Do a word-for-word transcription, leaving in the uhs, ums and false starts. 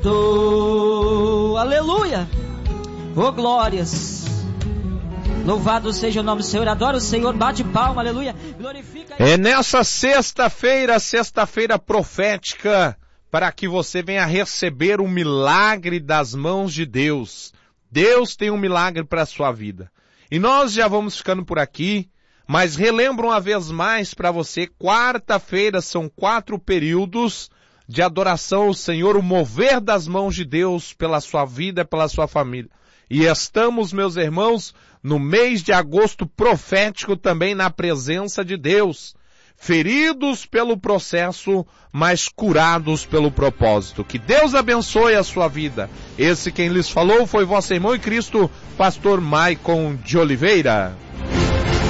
Santo. Aleluia. Oh, glórias. Louvado seja o nome do Senhor. Adora o Senhor. Bate palma. Aleluia. Glorifica. É nessa sexta-feira, sexta-feira profética, para que você venha receber o milagre das mãos de Deus. Deus tem um milagre para a sua vida. E nós já vamos ficando por aqui, mas relembro uma vez mais para você, quarta-feira são quatro períodos de adoração ao Senhor, o mover das mãos de Deus pela sua vida, pela sua família. E estamos, meus irmãos, no mês de agosto profético também na presença de Deus. Feridos pelo processo, mas curados pelo propósito. Que Deus abençoe a sua vida. Esse quem lhes falou foi vosso irmão em Cristo, pastor Maicon de Oliveira.